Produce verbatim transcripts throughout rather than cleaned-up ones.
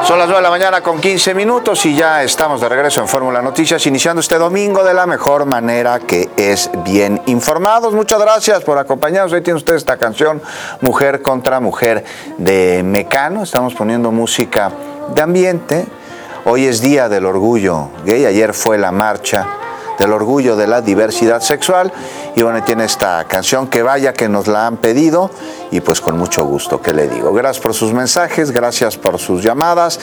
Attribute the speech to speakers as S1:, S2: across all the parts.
S1: Son las nueve de la mañana con quince minutos y ya estamos de regreso en Fórmula Noticias, iniciando este domingo de la mejor manera, que es bien informados. Muchas gracias por acompañarnos. Hoy tiene usted esta canción, Mujer contra Mujer, de Mecano. Estamos poniendo música de ambiente. Hoy es Día del Orgullo Gay. Ayer fue la marcha del orgullo de la diversidad sexual. Y bueno, tiene esta canción que vaya que nos la han pedido y pues con mucho gusto, ¿qué le digo? Gracias por sus mensajes, gracias por sus llamadas.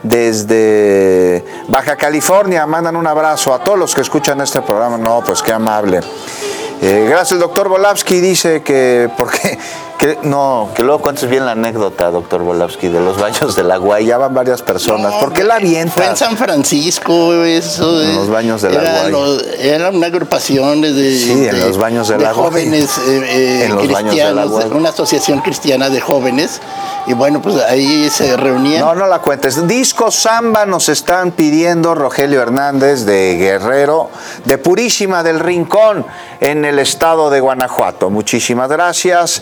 S1: Desde Baja California mandan un abrazo a todos los que escuchan este programa. No, pues qué amable. Eh, gracias, el doctor Volavsky dice que, porque, que, no, que luego cuentes bien la anécdota, doctor Volavsky, de los baños del agua, y ya van varias personas. No, ¿por qué la avienta?
S2: Fue en San Francisco, eso.
S1: En los baños del
S2: era
S1: agua.
S2: Lo, era una agrupación de,
S1: sí,
S2: de,
S1: en los baños del
S2: de
S1: agua.
S2: jóvenes eh, eh,
S1: en los
S2: cristianos,
S1: baños del agua.
S2: Una asociación cristiana de jóvenes. Y bueno, pues ahí se reunían.
S1: No, no la cuentes. Disco Samba nos están pidiendo Rogelio Hernández de Guerrero, de Purísima del Rincón, en el estado de Guanajuato. Muchísimas gracias.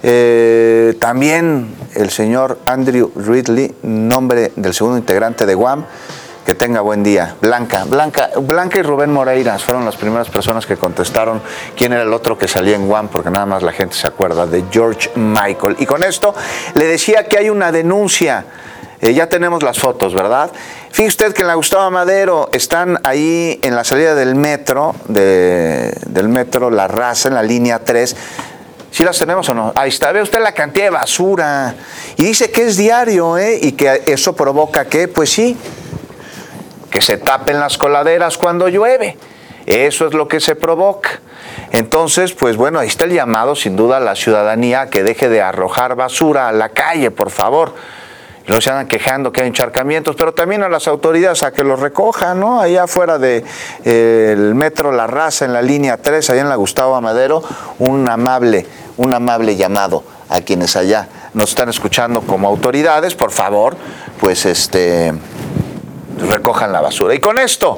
S1: Eh, también el señor Andrew Ridley, nombre del segundo integrante de Guam. Que tenga buen día. Blanca, Blanca, Blanca y Rubén Moreiras fueron las primeras personas que contestaron quién era el otro que salía en Guam, porque nada más la gente se acuerda de George Michael. Y con esto le decía que hay una denuncia. Eh, ya tenemos las fotos, ¿verdad? Fíjese usted que en la Gustavo Madero están ahí en la salida del metro, de, del metro La Raza, en la línea tres. ¿Sí las tenemos o no? Ahí está. Ve usted la cantidad de basura. Y dice que es diario, ¿eh? Y que eso provoca que, pues sí, que se tapen las coladeras cuando llueve. Eso es lo que se provoca. Entonces, pues bueno, ahí está el llamado sin duda a la ciudadanía que deje de arrojar basura a la calle, por favor. Y luego se andan quejando que hay encharcamientos, pero también a las autoridades a que los recojan, ¿no? Allá afuera del de, eh, metro La Raza, en la línea tres, allá en la Gustavo Amadero, un amable, un amable llamado a quienes allá nos están escuchando como autoridades, por favor, pues este... recojan la basura. Y con esto,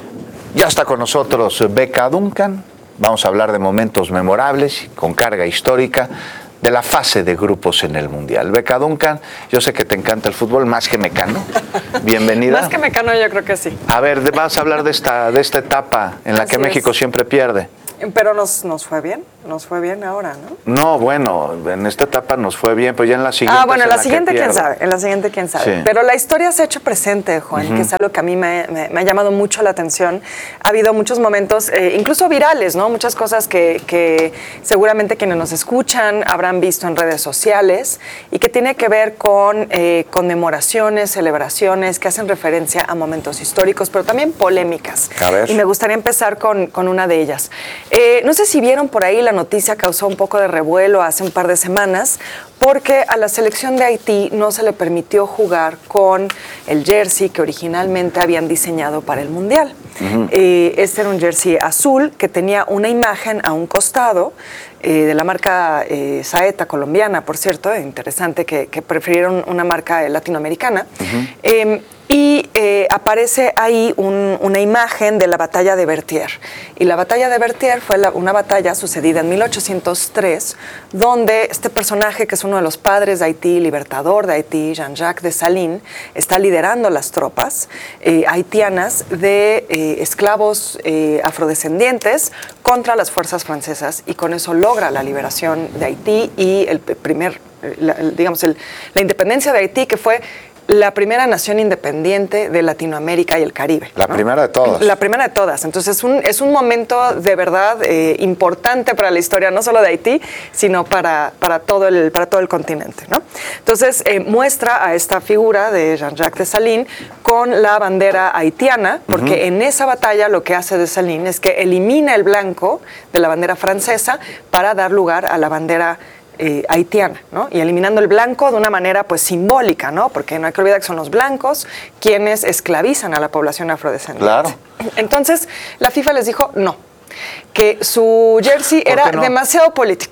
S1: ya está con nosotros Beca Duncan. Vamos a hablar de momentos memorables, con carga histórica, de la fase de grupos en el Mundial. Beca Duncan, yo sé que te encanta el fútbol más que Mecano. Bienvenida.
S3: Más que Mecano, yo creo que sí.
S1: A ver, vamos a hablar de esta, de esta etapa en la Así que México es. siempre pierde.
S3: Pero nos, nos fue bien, nos fue bien ahora, ¿no?
S1: No, bueno, en esta etapa nos fue bien, pero ya en la siguiente.
S3: Ah, bueno, en la,
S1: la
S3: siguiente quién sabe, en la siguiente quién sabe. Sí. Pero la historia se ha hecho presente, Juan, uh-huh. que es algo que a mí me, me, me ha llamado mucho la atención. Ha habido muchos momentos, eh, incluso virales, ¿no? Muchas cosas que, que seguramente quienes nos escuchan habrán visto en redes sociales y que tiene que ver con eh, conmemoraciones, celebraciones que hacen referencia a momentos históricos, pero también polémicas.
S1: A ver.
S3: Y me gustaría empezar con, con una de ellas. Eh, no sé si vieron por ahí, la noticia causó un poco de revuelo hace un par de semanas, porque a la selección de Haití no se le permitió jugar con el jersey que originalmente habían diseñado para el Mundial. Uh-huh. Eh, este era un jersey azul que tenía una imagen a un costado, eh, de la marca eh, Saeta, colombiana, por cierto, interesante que, que prefirieron una marca latinoamericana. Uh-huh. Eh, Y eh, aparece ahí un, una imagen de la batalla de Berthier. Y la batalla de Berthier fue la, una batalla sucedida en mil ochocientos tres, donde este personaje, que es uno de los padres de Haití, libertador de Haití, Jean-Jacques Dessalines, está liderando las tropas eh, haitianas de eh, esclavos eh, afrodescendientes contra las fuerzas francesas, y con eso logra la liberación de Haití y el primer, la, digamos, el, la independencia de Haití, que fue la primera nación independiente de Latinoamérica y el Caribe.
S1: La ¿no? primera de todas.
S3: La primera de todas. Entonces es un, es un momento de verdad eh, importante para la historia, no solo de Haití, sino para, para, todo, el, para todo el continente, ¿no? Entonces eh, muestra a esta figura de Jean-Jacques Dessalines con la bandera haitiana, porque uh-huh. en esa batalla lo que hace Dessalines es que elimina el blanco de la bandera francesa para dar lugar a la bandera Eh, haitiana, ¿no? Y eliminando el blanco de una manera pues simbólica, ¿no? Porque no hay que olvidar que son los blancos quienes esclavizan a la población afrodescendiente.
S1: Claro.
S3: Entonces, la FIFA les dijo no, que su jersey era
S1: no?
S3: demasiado político,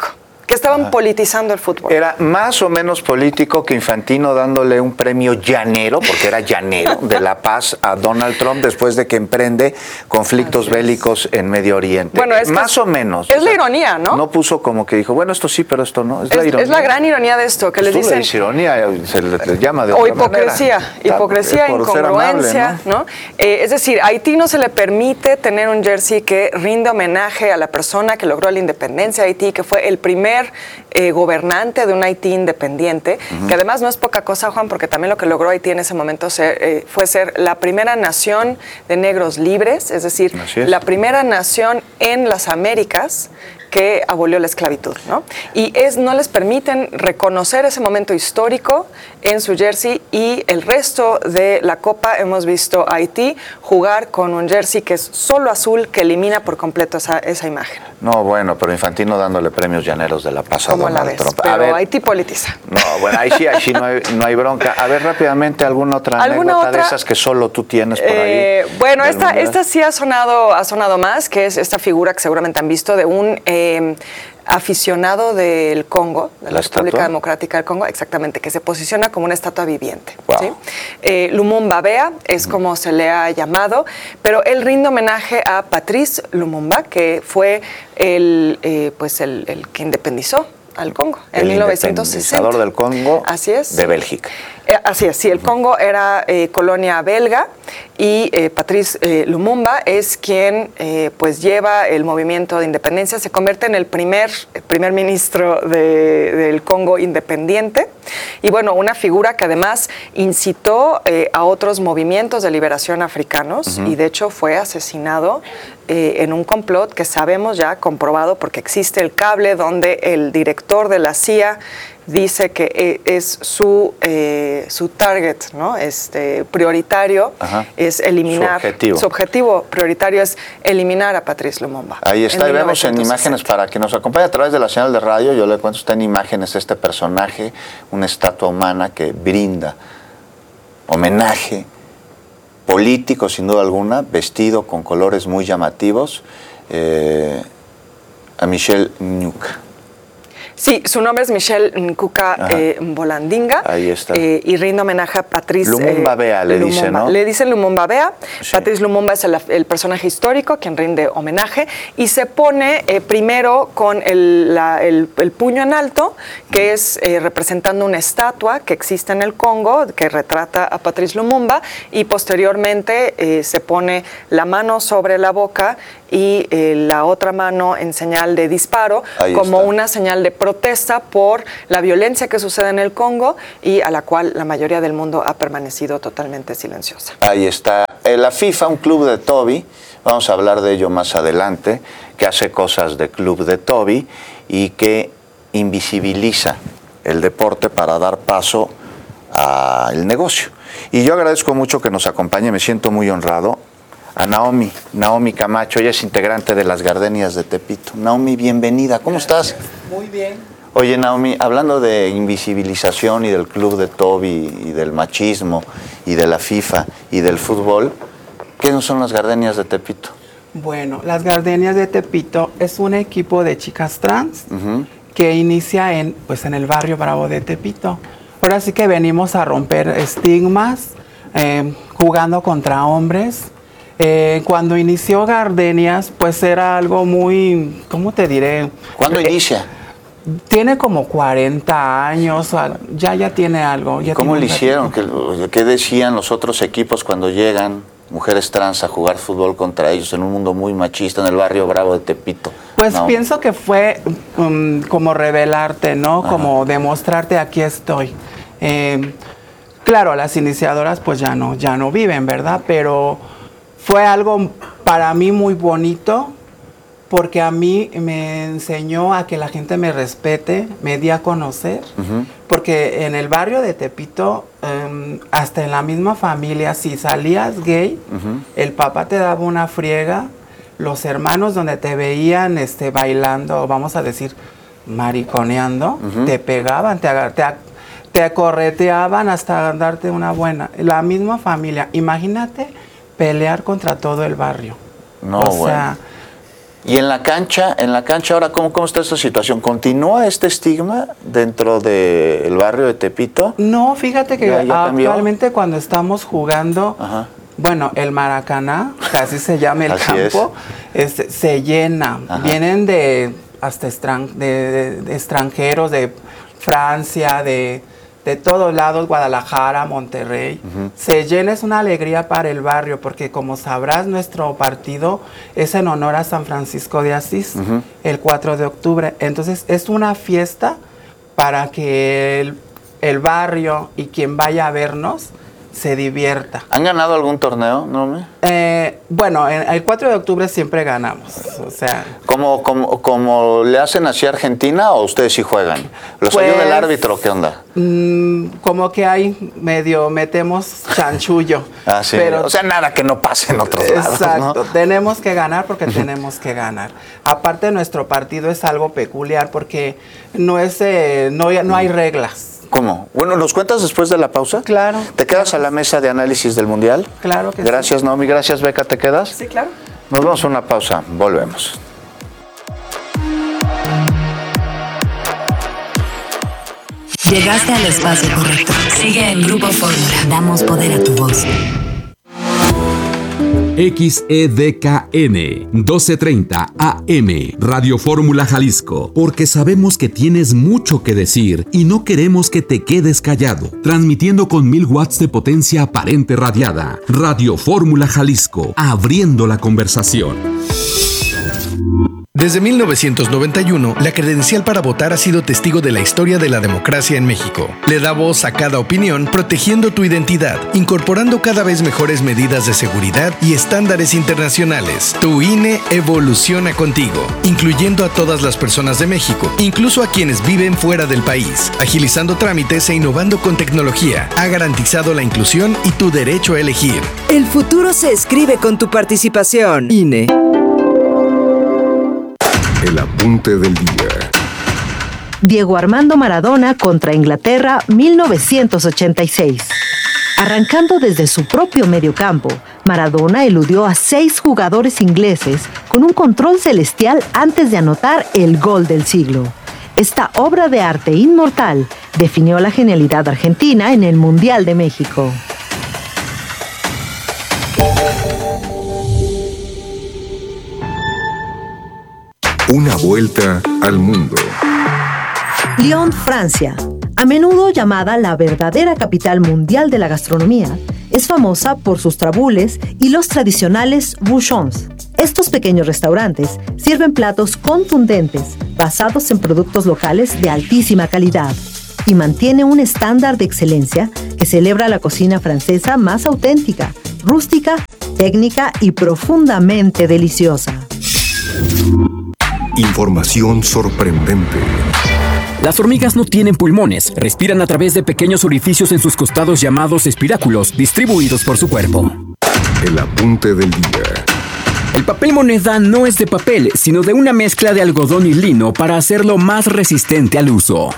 S3: que estaban
S1: Ajá.
S3: politizando el fútbol.
S1: Era más o menos político que Infantino dándole un premio llanero, porque era llanero, de la paz a Donald Trump después de que emprende conflictos bélicos en Medio Oriente.
S3: Bueno, es
S1: más
S3: que
S1: o menos.
S3: Es
S1: o sea,
S3: la ironía, ¿no?
S1: No puso como que dijo, bueno, esto sí, pero esto no. Es,
S3: Es,
S1: la ironía.
S3: es la gran ironía de esto, que
S1: Pues
S3: les
S1: tú le
S3: dicen...
S1: dices ironía, se le, le llama de
S3: O
S1: otra
S3: hipocresía,
S1: manera.
S3: hipocresía,
S1: Por ser
S3: incongruencia,
S1: amable, ¿no?
S3: ¿no? Eh, es decir, a Haití no se le permite tener un jersey que rinde homenaje a la persona que logró la independencia de Haití, que fue el primer eh, gobernante de un Haití independiente, uh-huh. que además no es poca cosa, Juan, porque también lo que logró Haití en ese momento ser, eh, fue ser la primera nación de negros libres, es decir,
S1: es.
S3: la primera nación en las Américas que abolió la esclavitud, ¿no? Y es, no les permiten reconocer ese momento histórico en su jersey, y el resto de la Copa hemos visto a Haití jugar con un jersey que es solo azul, que elimina por completo esa, esa imagen.
S1: No, bueno, pero Infantino dándole premios llaneros de la paz a
S3: ¿Cómo la
S1: Donald
S3: ves?
S1: Trump.
S3: Pero
S1: A ver,
S3: Haití politiza.
S1: no, bueno, ahí sí, ahí sí no hay, no hay bronca. A ver, rápidamente, ¿alguna otra
S3: ¿Alguna
S1: anécdota
S3: otra?
S1: de esas que solo tú tienes por ahí?
S3: Eh, bueno,
S1: del
S3: esta,
S1: mundial?
S3: esta sí ha sonado, ha sonado más, que es esta figura que seguramente han visto de un eh, aficionado del Congo, de la,
S1: ¿La
S3: República
S1: estatua?
S3: Democrática del Congo, exactamente, que se posiciona como una estatua viviente.
S1: Wow.
S3: ¿Sí? Eh, Lumumba Bea es como se le ha llamado, pero él rinde homenaje a Patrice Lumumba, que fue el, eh, pues el, el que independizó al Congo en
S1: El
S3: mil novecientos sesenta.
S1: independizador del Congo.
S3: Así es.
S1: De Bélgica.
S3: Eh, así es, sí, el Congo era eh, colonia belga, y eh, Patrice eh, Lumumba es quien eh, pues lleva el movimiento de independencia, se convierte en el primer, el primer ministro de, del Congo independiente, y bueno, una figura que además incitó eh, a otros movimientos de liberación africanos, uh-huh. y de hecho fue asesinado eh, en un complot que sabemos ya comprobado, porque existe el cable donde el director de la C I A dice que es su, eh, su target, ¿no? Este, prioritario. Ajá. Es eliminar.
S1: Su objetivo.
S3: Su objetivo prioritario es eliminar a Patrice Lumumba.
S1: Ahí está, y vemos en imágenes para que nos acompañe a través de la señal de radio. Yo le cuento, está en imágenes este personaje, una estatua humana que brinda homenaje político, sin duda alguna, vestido con colores muy llamativos, eh, a Michel Nkuka.
S3: Sí, su nombre es Michel Nkuka eh, Mbolandinga.
S1: Ahí está.
S3: Eh, y rinde homenaje a Patrice
S1: Lumumba Bea, eh, le
S3: Lumumba.
S1: dice, ¿no?
S3: Le dice Lumumba Bea. Sí. Patrice Lumumba es el, el personaje histórico quien rinde homenaje, y se pone eh, primero con el, la, el, el puño en alto, que es eh, representando una estatua que existe en el Congo, que retrata a Patrice Lumumba, y posteriormente eh, se pone la mano sobre la boca y eh, la otra mano en señal de disparo,
S1: Ahí
S3: como
S1: está.
S3: una señal de protesta por la violencia que sucede en el Congo, y a la cual la mayoría del mundo ha permanecido totalmente silenciosa.
S1: Ahí está. Eh, la FIFA, un club de Toby, vamos a hablar de ello más adelante, que hace cosas de club de Toby y que invisibiliza el deporte para dar paso al negocio. Y yo agradezco mucho que nos acompañe, me siento muy honrado, a Naomi, Naomi Camacho, ella es integrante de las Gardenias de Tepito. Naomi, bienvenida, ¿cómo
S4: Gracias.
S1: estás?
S4: Muy bien.
S1: Oye, Naomi, hablando de invisibilización y del club de Toby y del machismo y de la FIFA y del fútbol, ¿qué no son las Gardenias de Tepito?
S4: Bueno, las Gardenias de Tepito es un equipo de chicas trans
S1: Uh-huh.
S4: que inicia en, pues, en el barrio Bravo de Tepito. Ahora sí que venimos a romper estigmas, eh, jugando contra hombres. Eh, cuando inició Gardenias, pues era algo muy, ¿cómo te diré?
S1: ¿Cuándo
S4: Eh,
S1: inicia?
S4: Tiene como cuarenta años, o al- ya ya tiene algo. Ya
S1: ¿Cómo
S4: tiene
S1: le
S4: un
S1: hicieron?
S4: ratito.
S1: ¿Qué, ¿Qué decían los otros equipos cuando llegan mujeres trans a jugar fútbol contra ellos en un mundo muy machista en el barrio Bravo de Tepito?
S4: Pues
S1: No.
S4: pienso que fue um, como revelarte, ¿no?
S1: Ajá.
S4: Como demostrarte aquí estoy. Eh, claro, las iniciadoras pues ya no, ya no viven, ¿verdad? Pero fue algo para mí muy bonito, porque a mí me enseñó a que la gente me respete, me di a conocer,
S1: Uh-huh.
S4: porque en el barrio de Tepito, um, hasta en la misma familia, si salías gay,
S1: Uh-huh.
S4: el papá te daba una friega, los hermanos donde te veían este, bailando, vamos a decir, mariconeando,
S1: Uh-huh.
S4: te pegaban, te, agar- te, ac- te correteaban hasta darte una buena. La misma familia, imagínate pelear contra todo el barrio.
S1: No,
S4: o
S1: bueno.
S4: sea,
S1: Y en la cancha, en la cancha ahora, ¿cómo, cómo está esta situación? ¿Continúa este estigma dentro del barrio de Tepito?
S4: No, fíjate que
S1: ¿Ya, ya
S4: actualmente cuando estamos jugando, Ajá. bueno, el Maracaná, que así se llama el
S1: así
S4: campo, es. Es, se llena. Ajá. Vienen de hasta extran, de, de, de extranjeros, de Francia, de... de todos lados, Guadalajara, Monterrey. Uh-huh. Se llena, es una alegría para el barrio, porque como sabrás, nuestro partido es en honor a San Francisco de Asís, uh-huh. el cuatro de octubre. Entonces, es una fiesta para que el, el barrio y quien vaya a vernos se divierta.
S1: ¿Han ganado algún torneo, no me?
S4: Eh, bueno, en, el cuatro de octubre siempre ganamos, o sea...
S1: ¿Cómo, cómo, cómo le hacen así a Argentina o ustedes sí juegan? ¿Los pues, ayuda el árbitro? ¿Qué onda?
S4: Mmm, como que hay medio, metemos chanchullo.
S1: Ah, sí. Pero, o sea, nada que no pase en otros lados,
S4: exacto,
S1: ¿no?
S4: Tenemos que ganar porque tenemos que ganar. Aparte, nuestro partido es algo peculiar porque no, es, eh, no, no hay reglas.
S1: ¿Cómo? Bueno, ¿nos cuentas después de la pausa?
S4: Claro.
S1: ¿Te quedas a la mesa de análisis del Mundial?
S4: Claro que
S1: sí. Gracias, Naomi. Gracias, Beca. ¿Te quedas?
S3: Sí, claro.
S1: Nos vamos a una pausa. Volvemos.
S5: Llegaste al espacio correcto. Sigue en Grupo Fórmula. Damos poder a tu voz.
S6: X E D K N doce treinta A M Radio Fórmula Jalisco, porque sabemos que tienes mucho que decir y no queremos que te quedes callado. Transmitiendo con mil watts de potencia aparente radiada. Radio Fórmula Jalisco, abriendo la conversación.
S7: Desde mil novecientos noventa y uno, la credencial para votar ha sido testigo de la historia de la democracia en México. Le da voz a cada opinión, protegiendo tu identidad, incorporando cada vez mejores medidas de seguridad y estándares internacionales. Tu I N E evoluciona contigo, incluyendo a todas las personas de México, incluso a quienes viven fuera del país. Agilizando trámites e innovando con tecnología, ha garantizado la inclusión y tu derecho a elegir.
S8: El futuro se escribe con tu participación. I N E.
S9: El apunte del día.
S10: Diego Armando Maradona contra Inglaterra, mil novecientos ochenta y seis. Arrancando desde su propio mediocampo, Maradona eludió a seis jugadores ingleses con un control celestial antes de anotar el gol del siglo. Esta obra de arte inmortal definió la genialidad argentina en el Mundial de México.
S9: Una vuelta al mundo.
S10: Lyon, Francia. A menudo llamada la verdadera capital mundial de la gastronomía, es famosa por sus trabules y los tradicionales bouchons. Estos pequeños restaurantes sirven platos contundentes, basados en productos locales de altísima calidad, y mantiene un estándar de excelencia que celebra la cocina francesa más auténtica, rústica, técnica y profundamente deliciosa.
S9: Información sorprendente.
S11: Las hormigas no tienen pulmones, respiran a través de pequeños orificios en sus costados llamados espiráculos, distribuidos por su cuerpo.
S9: El apunte del día.
S11: El papel moneda no es de papel, sino de una mezcla de algodón y lino para hacerlo más resistente al uso.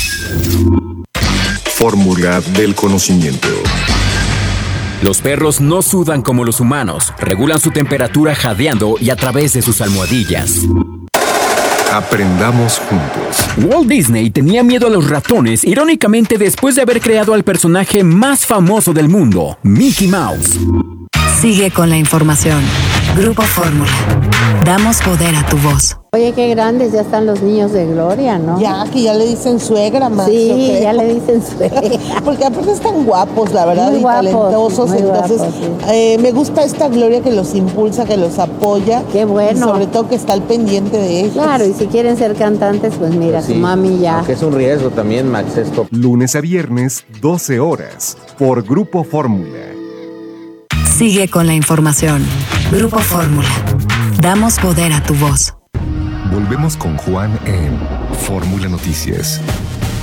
S9: Fórmula del conocimiento.
S11: Los perros no sudan como los humanos, regulan su temperatura jadeando y a través de sus almohadillas.
S9: Aprendamos juntos.
S11: Walt Disney tenía miedo a los ratones, irónicamente después de haber creado al personaje más famoso del mundo, Mickey Mouse.
S5: Sigue con la información. Grupo Fórmula. Damos poder a tu voz.
S12: Oye, qué grandes ya están los niños de Gloria, ¿no?
S13: Ya, que ya le dicen suegra más.
S12: Sí, ya le dicen suegra.
S13: Porque aparte están guapos, la verdad,
S12: muy
S13: y
S12: guapos,
S13: talentosos.
S12: muy
S13: Entonces,
S12: guapos, sí.
S13: eh, me gusta esta Gloria que los impulsa, que los apoya.
S12: Qué bueno.
S13: Y sobre todo que está al pendiente de ellos.
S12: Claro, y si quieren ser cantantes, pues mira, pues sí, su mami ya.
S14: Que es un riesgo también, Max, esto.
S9: Lunes a viernes, doce horas, por Grupo Fórmula.
S5: Sigue con la información. Grupo Fórmula. Damos poder a tu voz.
S9: Volvemos con Juan en Fórmula Noticias.